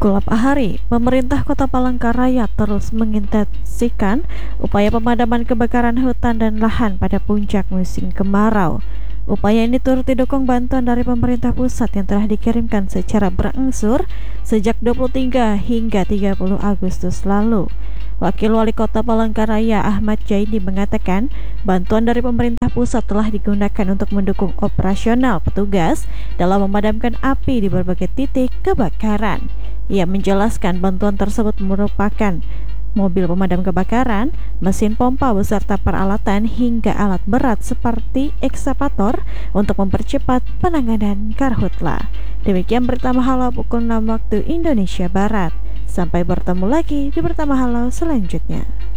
Kulap Ahari, pemerintah Kota Palangkaraya terus mengintensifkan upaya pemadaman kebakaran hutan dan lahan pada puncak musim kemarau. Upaya ini turut didukung bantuan dari pemerintah pusat yang telah dikirimkan secara berangsur sejak 23 hingga 30 Agustus lalu. Wakil Wali Kota Palangkaraya Ahmad Jaidi mengatakan bantuan dari pemerintah pusat telah digunakan untuk mendukung operasional petugas dalam memadamkan api di berbagai titik kebakaran. Ia menjelaskan bantuan tersebut merupakan mobil pemadam kebakaran, mesin pompa beserta peralatan hingga alat berat seperti ekskavator untuk mempercepat penanganan karhutla. Demikian berita Mahala pukul 6 waktu Indonesia Barat. Sampai bertemu lagi di berita Mahala selanjutnya.